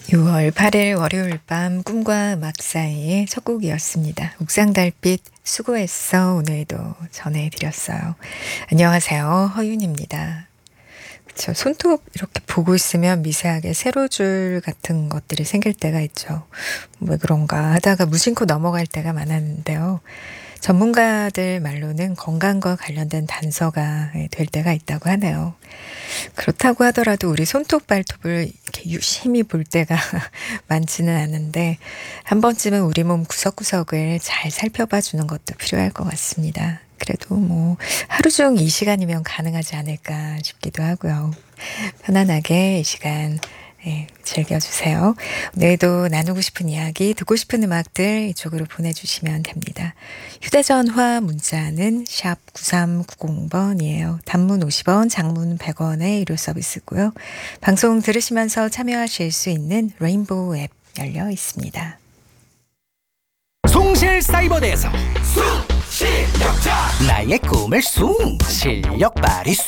6월 8일 월요일 밤 꿈과 음악 사이의 첫 곡이었습니다. 옥상달빛 수고했어 오늘도 전해드렸어요. 안녕하세요, 허윤입니다. 그쵸, 손톱 이렇게 보고 있으면 미세하게 세로줄 같은 것들이 생길 때가 있죠. 왜 그런가 하다가 무심코 넘어갈 때가 많았는데요. 전문가들 말로는 건강과 관련된 단서가 될 때가 있다고 하네요. 그렇다고 하더라도 우리 손톱 발톱을 이렇게 유심히 볼 때가 많지는 않은데 한 번쯤은 우리 몸 구석구석을 잘 살펴봐 주는 것도 필요할 것 같습니다. 그래도 뭐 하루 중 이 시간이면 가능하지 않을까 싶기도 하고요. 편안하게 이 시간 즐겨주세요. 오늘도 나누고 싶은 이야기, 듣고 싶은 음악들 이쪽으로 보내주시면 됩니다. 휴대전화 문자는 샵 9390번이에요. 단문 50원, 장문 100원의 유료 서비스고요. 방송 들으시면서 참여하실 수 있는 레인보우 앱 열려 있습니다. 송실사이버대에서 숭 실력자 나의 꿈을 숭 실력 발휘 숭